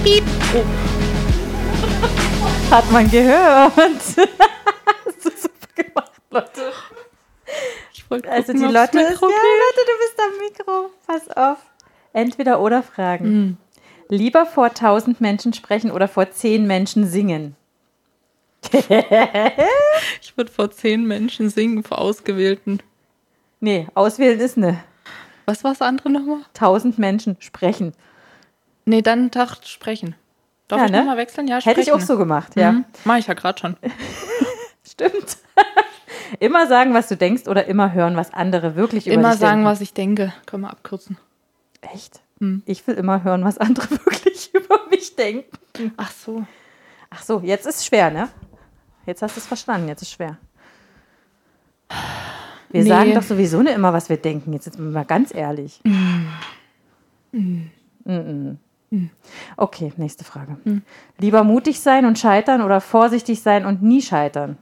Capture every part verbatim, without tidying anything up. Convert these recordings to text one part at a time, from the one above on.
Piep. Oh. Hat man gehört. Hast du super gemacht, Leute. Ich wollte Also gucken, die ob's Lotte ist, Mikro ja, geht. Lotte, du bist am Mikro. Pass auf. Entweder oder Fragen. Hm. Lieber vor tausend Menschen sprechen oder vor zehn Menschen singen? Ich würde vor zehn Menschen singen, vor Ausgewählten. Nee, auswählen ist ne. Was war das andere nochmal? Tausend Menschen sprechen. Nee, dann Tag sprechen. Darf Ja, ich ne? nochmal wechseln? Ja, sprechen. Hätte ich auch so gemacht, ja. Mhm. Mach ich ja gerade schon. Stimmt. Immer sagen, was du denkst oder immer hören, was andere wirklich über Immer dich sagen, denken. was ich denke. Können wir abkürzen. Echt? Hm. Ich will immer hören, was andere wirklich über mich denken. Ach so. Ach so, jetzt ist es schwer, ne? Jetzt hast du es verstanden, jetzt ist es schwer. Wir Nee. sagen doch sowieso nicht immer, was wir denken. Jetzt sind wir mal ganz ehrlich. Mm. Mm. Okay, nächste Frage. Mm. Lieber mutig sein und scheitern oder vorsichtig sein und nie scheitern?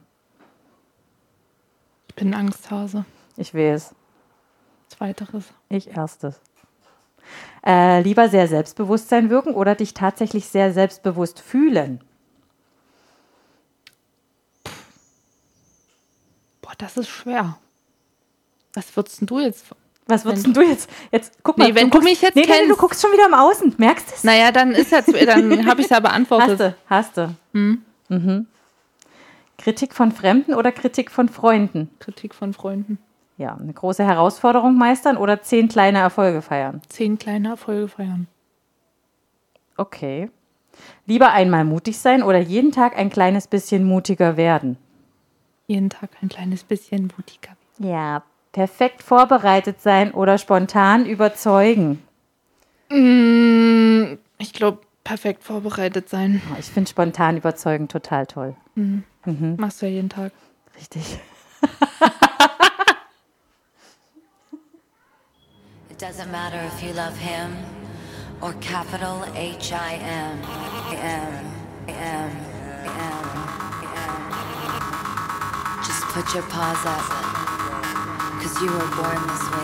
Ich bin ein Angsthase. Ich weiß. Zweiteres. Ich erstes. Äh, lieber sehr Selbstbewusstsein wirken oder dich tatsächlich sehr selbstbewusst fühlen? Boah, das ist schwer. Was würdest denn du jetzt... Was würdest Wenn- denn du jetzt? Jetzt guck mal. Nee, wenn du guckst, mich jetzt nee, nee, nee, du kennst- guckst schon wieder im Außen. Merkst du es? Naja, dann ist ja, zu- dann habe ich es ja beantwortet. Hast du, hast du. Hm? Mhm. Kritik von Fremden oder Kritik von Freunden? Kritik von Freunden. Ja, eine große Herausforderung meistern oder zehn kleine Erfolge feiern? Zehn kleine Erfolge feiern. Okay. Lieber einmal mutig sein oder jeden Tag ein kleines bisschen mutiger werden? Jeden Tag ein kleines bisschen mutiger. Ja. Perfekt vorbereitet sein oder spontan überzeugen? Mm, ich glaube, perfekt vorbereitet sein. Oh, ich finde spontan überzeugen total toll. Mhm. Machst du ja jeden Tag. Richtig. It doesn't matter if you love him or capital H I M. M, M, M, M. Just put your paws up, cause you were born this way.